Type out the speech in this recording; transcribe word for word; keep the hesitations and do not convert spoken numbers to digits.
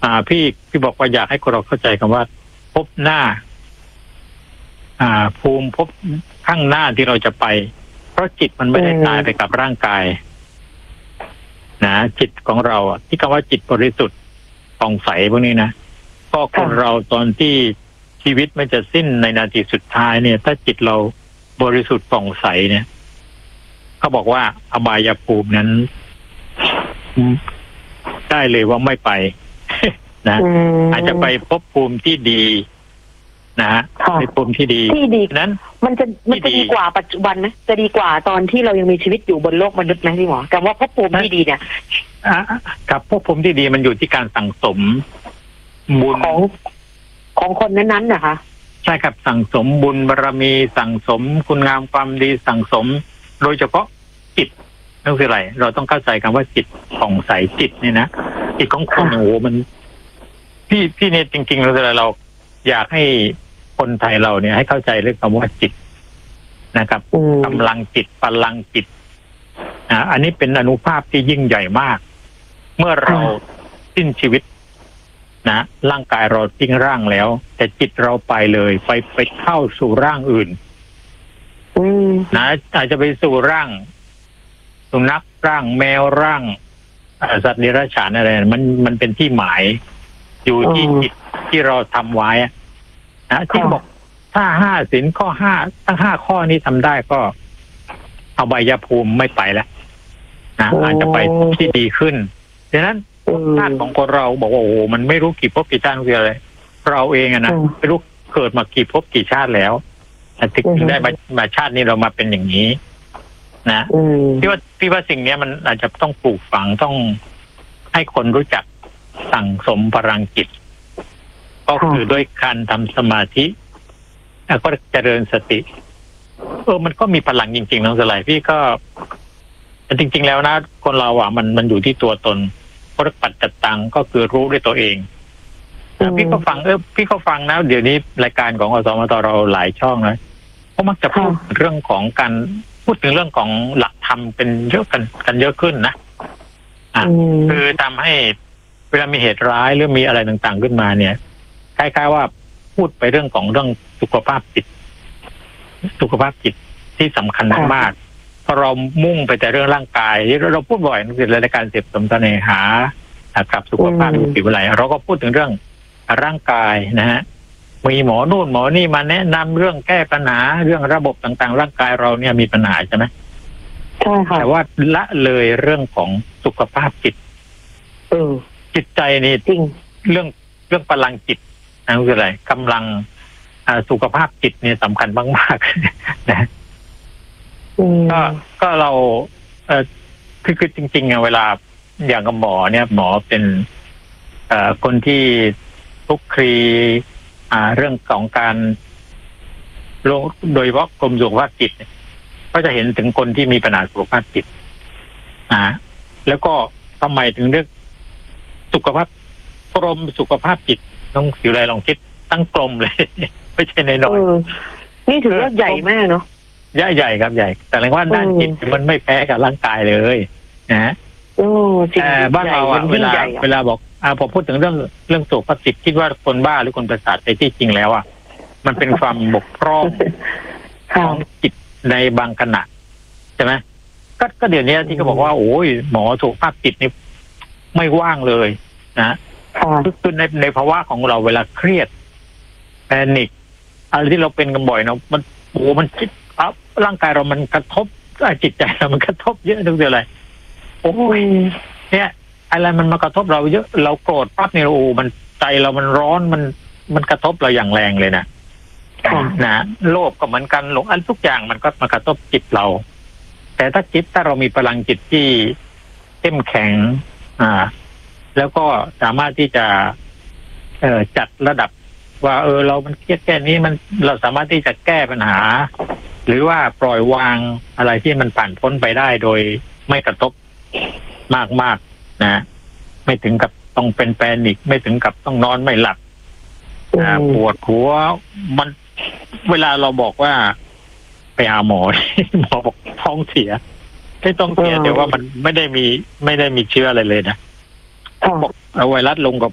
อ่าพี่พี่บอกว่าอยากให้คนเราเข้าใจคำว่าพบหน้า อ่า ภูมิพบข้างหน้าที่เราจะไป เพราะจิตมันไม่ได้ตายไปกับร่างกายนะจิตของเราที่คำว่าจิตบริสุทธิ์ผ่องใสพวกนี้นะก็คนเราตอนที่ชีวิตมันจะสิ้นในนาทีสุดท้ายเนี่ย ถ้าจิตเราบริสุทธิ์ผ่องใสเนี่ยเขาบอกว่าอบายภูมินั้นได้เลยว่าไม่ไปนะอาจจะไปพบภูมิที่ดีนะฮะในภูมิที่ดีที่ดีนั้นมันจะมันจะดีกว่าปัจจุบันนะจะดีกว่าตอนที่เรายังมีชีวิตอยู่บนโลกมนุษย์ไหมพี่หมอคำว่าพบภูมิที่ดีเนี่ยกับพบภูมิที่ดีมันอยู่ที่การสั่งสมบุญของของคนนั้นๆนะคะใช่ครับสั่งสมบุญบารมีสั่งสมคุณงามความดีสั่งสมโดยเฉพาะจิตนั่นคืออะไรเราต้องเข้าใจคำว่าจิตผ่องใสจิตเนี่ยนะจิตของคนโอ้โหมันพี่พี่เนี่ยจริงๆเราเราอยากให้คนไทยเราเนี่ยให้เข้าใจเรื่องคำว่าจิตนะครับกำลังจิตพลังจิตอ่าอันนี้เป็นอนุภาพที่ยิ่งใหญ่มากเมื่อเราสิ้นชีวิตนะร่างกายเราทิ้งร่างแล้วแต่จิตเราไปเลยไปไปเข้าสู่ร่างอื่นนะอาจจะไปสู่ร่างสุนัขร่างแมวร่างสัตว์เดรัจฉานอะไรมันมันเป็นที่หมายอยู่ที่จิตที่เราทำไว้นะที่บอกถ้าห้าศีลข้อห้าทั้งห้าข้อนี้ทำได้ก็อบายภูมิไม่ไปแล้วนะอาจจะไปที่ดีขึ้นดังนั้นชาติของคนเราบอกว่าโอ้มันไม่รู้กี่ภพกี่ชาติคืออะไรเราเองอะนะไม่รู้เกิดมากี่ภพกี่ชาติแล้วถึงได้มามาชาตินี้เรามาเป็นอย่างนี้นะพี่ว่าพี่ว่าสิ่งนี้มันอาจจะต้องปลูกฝังต้องให้คนรู้จักสั่งสมพลังจิตก็คือด้วยการทำสมาธิแล้วก็เจริญสติเออมันก็มีพลังจริงๆน้องสลายพี่ก็จริงๆแล้วนะคนเราอ่ะมันมันอยู่ที่ตัวตนเพราะปัจจัตตังก็คือรู้ด้วยตัวเองพี่ก็ฟังเออพี่ก็ฟังนะเดี๋ยวนี้รายการของอสมทเราหลายช่องนะเขามักจะพูดเรื่องของการพูดถึงเรื่องของหลักธรรมเป็นเยอะกันกันเยอะขึ้นนะอ่ะคือทำให้เวลามีเหตุร้ายหรือมีอะไรต่างๆขึ้นมาเนี่ยคล้ายๆว่าพูดไปเรื่องของเรื่องสุขภาพจิตสุขภาพจิตที่สำคัญมากๆเพราะเรามุ่งไปแต่เรื่องร่างกายที่เราพูดบ่อยในรายการเสพสมเสน่หากับสุขภาพจิตวิไลเราก็พูดถึงเรื่องร่างกายนะฮะมีหมอนู่นหมอนี่มาแนะนำเรื่องแก้ปัญหาเรื่องระบบต่างๆร่างกายเราเนี่ยมีปัญหาใช่ไหมใช่ค่ะแต่ว่าละเลยเรื่องของสุขภาพจิตเออจิตใจนี่จริงเรื่องเรื่องพลังจิตนั่นคืออะไรกำลังสุขภาพจิตเนี่ยสำคัญมากๆนะก็ก็เราเออคือคือจริงๆอะเวลาอย่างกับหมอเนี่ยหมอเป็นเอ่อคนที่คลุกคลีอ่าเรื่องของการโดยเฉพาะกรมสุขภาพจิตก็จะเห็นถึงคนที่มีปัญหาสุขภาพจิตอ่าแล้วก็ทำไมถึงเรื่องสุขภาพกรมสุขภาพจิตต้องสิวไรลองคิดตั้งกลมเลยไม่ใช่ในน้อยนี่ถือว่าใหญ่มากเนาะใหญ่ใหญ่ครับใหญ่แต่เรื่องว่าด้านจิตมันไม่แพ้กับร่างกายเลยนะแต่บ้านเราอ่ะเวลาเวลาบอกอ่าพอพูดถึงเรื่องเรื่องสุขภาพจิตคิดว่าคนบ้าหรือคนประสาทแต่ที่จริงแล้วอ่ะมันเป็นความบกพร่องของจิตในบางขณะใช่ไหมก็ก็เดี๋ยวนี้ที่เขาบอกว่าโอ้ยหมอสุขภาพจิตนี่ไม่ว่างเลยนะคือในในภาวะของเราเวลาเครียดแพนิคอะไรที่เราเป็นกันบ่อยเนาะมันโอ้มันคิดอัพร่างกายเรามันกระทบจิตใจเรามันกระทบเยอะทุกเดือนเลยโอ้ยเนี่ยอะไรมันมากระทบเราเยอะเราโกรธปั๊บเนี่ยโอ้มันใจเรามันร้อนมันมันกระทบเราอย่างแรงเลยนะนะโลภก็เหมือนกันหลงอันทุกอย่างมันก็มากระทบจิตเราแต่ถ้าจิตถ้าเรามีพลังจิตที่เข้มแข็งอ่าแล้วก็สามารถที่จะเอ่อจัดระดับว่าเออเรามันเครียดแค่นี้มันเราสามารถที่จะแก้ปัญหาหรือว่าปล่อยวางอะไรที่มันผ่านพ้นไปได้โดยไม่กระทบมากๆนะไม่ถึงกับต้องเป็นแพนิคไม่ถึงกับต้องนอนไม่หลับปวดหัวมันเวลาเราบอกว่าไปหาหมอหมอบอกท้องเสียไม่ต้องเสียแต่ว่ามันไม่ได้มีไม่ได้มีเชื้ออะไรเลยนะบอกเอาไวรัสลงกับ